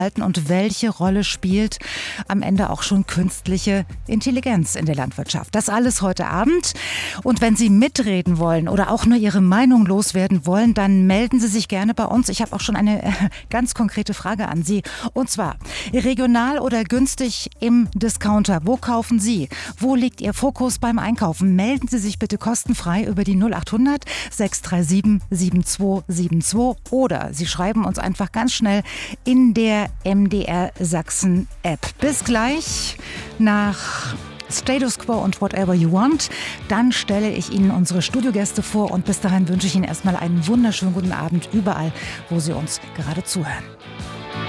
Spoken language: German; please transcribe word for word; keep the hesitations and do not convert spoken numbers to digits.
und welche Rolle spielt am Ende auch schon künstliche Intelligenz in der Landwirtschaft. Das alles heute Abend. Und wenn Sie mitreden wollen oder auch nur Ihre Meinung loswerden wollen, dann melden Sie sich gerne bei uns. Ich habe auch schon eine äh, ganz konkrete Frage an Sie. Und zwar, regional oder günstig im Discounter? Wo kaufen Sie? Wo liegt Ihr Fokus beim Einkaufen? Melden Sie sich bitte kostenfrei über die null acht hundert sechs drei sieben sieben zwei sieben zwei oder Sie schreiben uns einfach ganz schnell in der M D R Sachsen App. Bis gleich nach Status Quo und Whatever You Want. Dann stelle ich Ihnen unsere Studiogäste vor und bis dahin wünsche ich Ihnen erstmal einen wunderschönen guten Abend überall, wo Sie uns gerade zuhören.